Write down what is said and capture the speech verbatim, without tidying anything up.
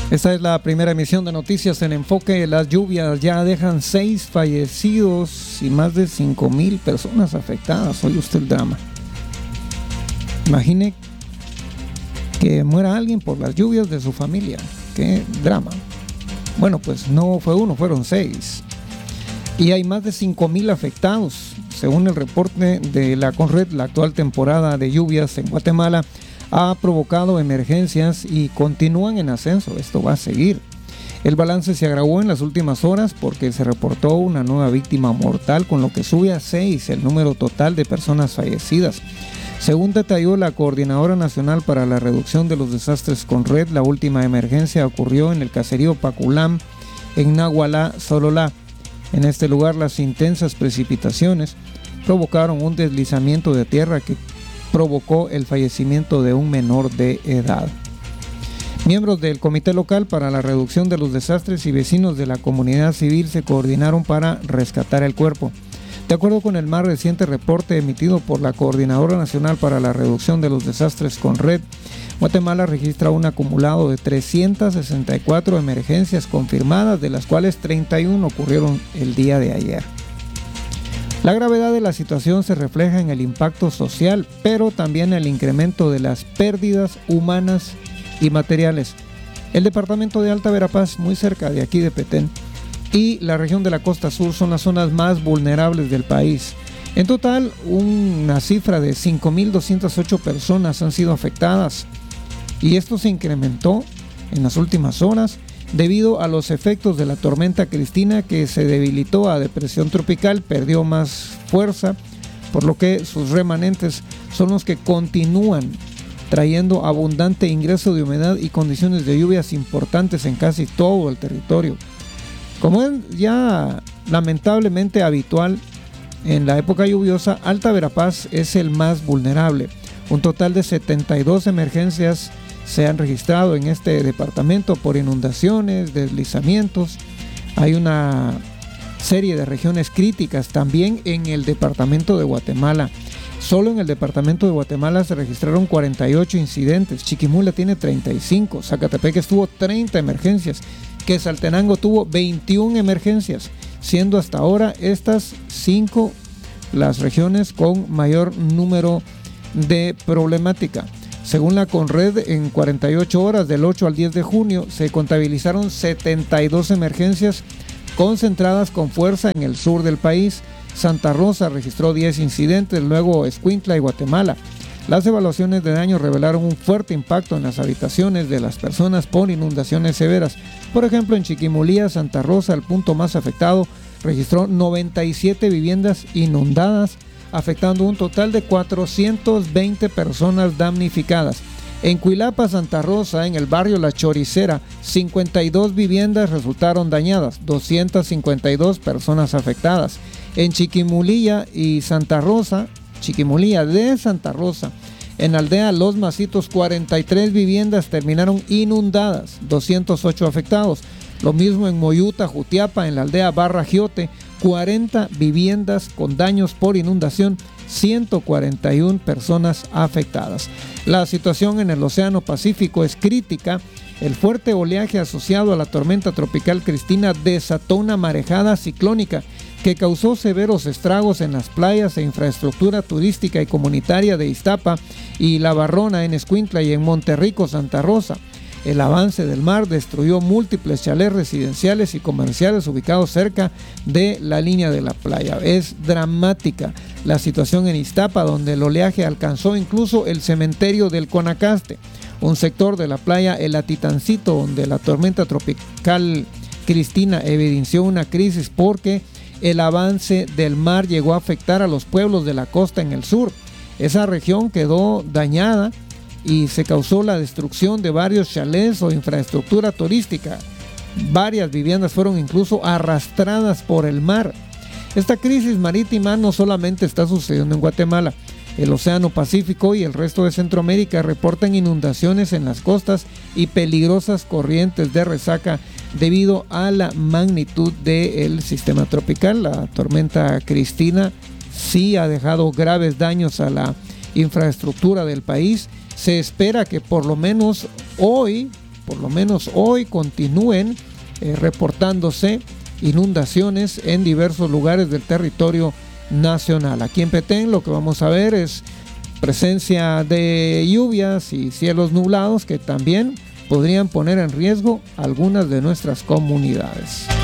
Esta es la primera emisión de Noticias en Enfoque. Las lluvias ya dejan seis fallecidos y más de cinco mil personas afectadas. Oye usted el drama. Imagine que muera alguien por las lluvias de su familia. Qué drama. Bueno, pues no fue uno, fueron seis. Y hay más de cinco mil afectados. Según el reporte de la Conred, la actual temporada de lluvias en Guatemala ha provocado emergencias y continúan en ascenso. Esto va a seguir. El balance se agravó en las últimas horas porque se reportó una nueva víctima mortal, con lo que sube a seis el número total de personas fallecidas. Según detalló la Coordinadora Nacional para la Reducción de los Desastres Conred, la última emergencia ocurrió en el caserío Paculam, en Nahualá, Sololá. En este lugar, las intensas precipitaciones provocaron un deslizamiento de tierra que provocó el fallecimiento de un menor de edad. Miembros del Comité Local para la Reducción de los Desastres y vecinos de la comunidad civil se coordinaron para rescatar el cuerpo. De acuerdo con el más reciente reporte emitido por la Coordinadora Nacional para la Reducción de los Desastres Conred, Guatemala registra un acumulado de trescientas sesenta y cuatro emergencias confirmadas, de las cuales treinta y uno ocurrieron el día de ayer. La gravedad de la situación se refleja en el impacto social, pero también en el incremento de las pérdidas humanas y materiales. El departamento de Alta Verapaz, muy cerca de aquí de Petén, y la región de la costa sur son las zonas más vulnerables del país. En total, una cifra de cinco mil doscientas ocho personas han sido afectadas, y esto se incrementó en las últimas horas debido a los efectos de la tormenta Cristina, que se debilitó a depresión tropical, perdió más fuerza, por lo que sus remanentes son los que continúan trayendo abundante ingreso de humedad y condiciones de lluvias importantes en casi todo el territorio. Como es ya lamentablemente habitual en la época lluviosa, Alta Verapaz es el más vulnerable. Un total de setenta y dos emergencias se han registrado en este departamento por inundaciones, deslizamientos. Hay una serie de regiones críticas también en el departamento de Guatemala. Solo en el departamento de Guatemala se registraron cuarenta y ocho incidentes. Chiquimula tiene treinta y cinco. Zacatepec tuvo treinta emergencias. Quetzaltenango tuvo veintiuna emergencias, siendo hasta ahora estas cinco las regiones con mayor número de problemática. Según la Conred, en cuarenta y ocho horas del ocho al diez de junio se contabilizaron setenta y dos emergencias concentradas con fuerza en el sur del país. Santa Rosa registró diez incidentes, luego Escuintla y Guatemala. Las evaluaciones de daño revelaron un fuerte impacto en las habitaciones de las personas por inundaciones severas. Por ejemplo, en Chiquimulía, Santa Rosa, el punto más afectado, registró noventa y siete viviendas inundadas, afectando un total de cuatrocientas veinte personas damnificadas. En Cuilapa, Santa Rosa, en el barrio La Choricera, cincuenta y dos viviendas resultaron dañadas, doscientas cincuenta y dos personas afectadas. En Chiquimulía y Santa Rosa, Chiquimulía de Santa Rosa, en aldea Los Macitos, cuarenta y tres viviendas terminaron inundadas, doscientos ocho afectados. Lo mismo en Moyuta, Jutiapa, en la aldea Barra Giote, cuarenta viviendas con daños por inundación, ciento cuarenta y una personas afectadas. La situación en el Océano Pacífico es crítica. El fuerte oleaje asociado a la tormenta tropical Cristina desató una marejada ciclónica que causó severos estragos en las playas e infraestructura turística y comunitaria de Iztapa y La Barrona, en Escuintla, y en Monterrico, Santa Rosa. El avance del mar destruyó múltiples chalés residenciales y comerciales ubicados cerca de la línea de la playa. Es dramática la situación en Iztapa, donde el oleaje alcanzó incluso el cementerio del Conacaste, un sector de la playa El Atitancito, donde la tormenta tropical Cristina evidenció una crisis porque el avance del mar llegó a afectar a los pueblos de la costa en el sur. Esa región quedó dañada y se causó la destrucción de varios chalés o infraestructura turística. Varias viviendas fueron incluso arrastradas por el mar. Esta crisis marítima no solamente está sucediendo en Guatemala. El Océano Pacífico y el resto de Centroamérica reportan inundaciones en las costas y peligrosas corrientes de resaca debido a la magnitud del sistema tropical. La tormenta Cristina sí ha dejado graves daños a la infraestructura del país. Se espera que por lo menos hoy por lo menos hoy, continúen eh, reportándose inundaciones en diversos lugares del territorio nacional. Aquí en Petén lo que vamos a ver es presencia de lluvias y cielos nublados que también podrían poner en riesgo algunas de nuestras comunidades.